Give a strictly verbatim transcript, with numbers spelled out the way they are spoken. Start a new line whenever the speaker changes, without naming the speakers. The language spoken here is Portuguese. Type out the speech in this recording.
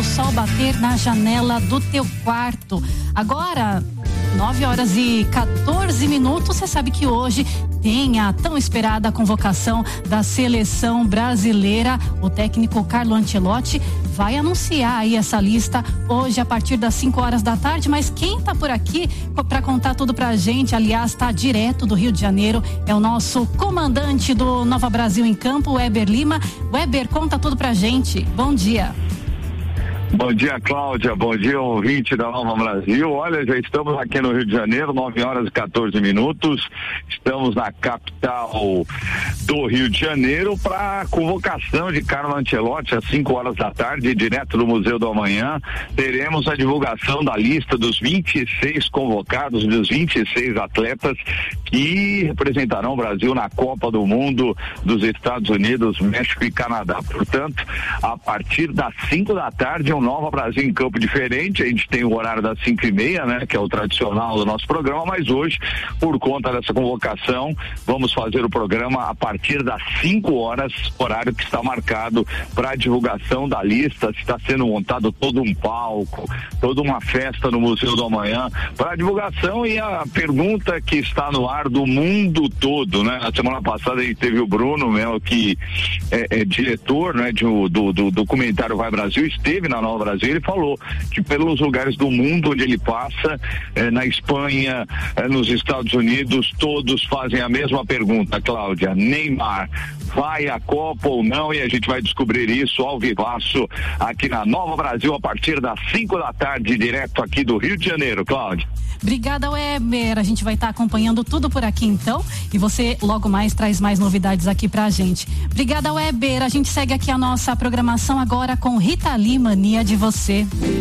sol bater na janela do teu quarto. Agora, nove horas e quatorze minutos, você sabe que hoje tem a tão esperada convocação da seleção brasileira. O técnico Carlo Ancelotti vai anunciar aí essa lista hoje a partir das cinco horas da tarde, mas quem tá por aqui para contar tudo pra gente, aliás, tá direto do Rio de Janeiro, é o nosso comandante do Nova Brasil em Campo, Weber Lima. Weber, conta tudo pra gente. Bom dia.
Bom dia, Cláudia. Bom dia, ouvinte da Nova Brasil. Olha, já estamos aqui no Rio de Janeiro, nove horas e quatorze minutos. Estamos na capital do Rio de Janeiro para a convocação de Carlo Ancelotti às cinco horas da tarde, direto do Museu do Amanhã. Teremos a divulgação da lista dos vinte e seis convocados, dos vinte e seis atletas que representarão o Brasil na Copa do Mundo dos Estados Unidos, México e Canadá. Portanto, a partir das cinco da tarde, um Nova Brasil em Campo diferente. A gente tem o horário das cinco e meia, né, que é o tradicional do nosso programa, mas hoje, por conta dessa convocação, vamos fazer o programa a partir das cinco horas, horário que está marcado para a divulgação da lista. Está sendo montado todo um palco, toda uma festa no Museu do Amanhã para a divulgação, e a pergunta que está no ar do mundo todo, né? Na semana passada a gente teve o Bruno Mel, que é, é diretor, né, de, do, do documentário Vai Brasil, esteve na Nova Brasil. Ele falou que pelos lugares do mundo onde ele passa, eh, na Espanha, eh, nos Estados Unidos, todos fazem a mesma pergunta, Cláudia: Neymar vai à Copa ou não? E a gente vai descobrir isso ao vivaço aqui na Nova Brasil a partir das cinco da tarde, direto aqui do Rio de Janeiro, Cláudia.
Obrigada, Weber. A gente vai estar tá acompanhando tudo por aqui então, e você logo mais traz mais novidades aqui pra gente. Obrigada, Weber. A gente segue aqui a nossa programação agora com Rita Lee, Mania de Você.